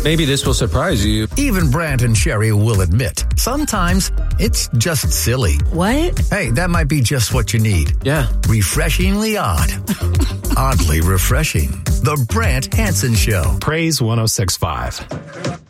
Maybe this will surprise you. Even Brant and Sherry will admit, sometimes it's just silly. What? Hey, that might be just what you need. Yeah. Refreshingly odd. Oddly refreshing. The Brant Hansen Show. Praise 106.5.